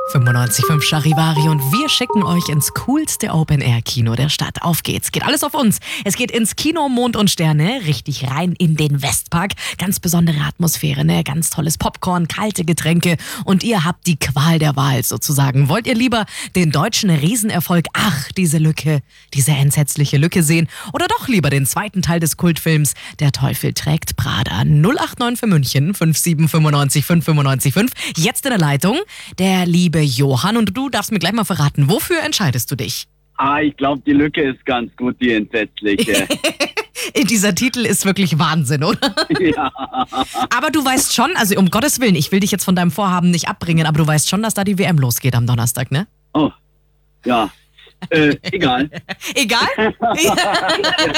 95.5 Charivari und wir schicken euch ins coolste Open-Air-Kino der Stadt. Auf geht's. Geht alles auf uns. Es geht ins Kino Mond und Sterne, richtig rein in den Westpark. Ganz besondere Atmosphäre, ne? Ganz tolles Popcorn, kalte Getränke und ihr habt die Qual der Wahl sozusagen. Wollt ihr lieber den deutschen Riesenerfolg Ach, diese Lücke, diese entsetzliche Lücke sehen oder doch lieber den zweiten Teil des Kultfilms Der Teufel trägt Prada? 089 für München 5795 595. Jetzt in der Leitung der liebe Johann und du darfst mir gleich mal verraten, wofür entscheidest du dich? Ich glaube, die Lücke ist ganz gut, die entsetzliche. Dieser Titel ist wirklich Wahnsinn, oder? Ja. Aber du weißt schon, also um Gottes Willen, ich will dich jetzt von deinem Vorhaben nicht abbringen, aber du weißt schon, dass da die WM losgeht am Donnerstag, ne? Oh, ja. Egal. Egal?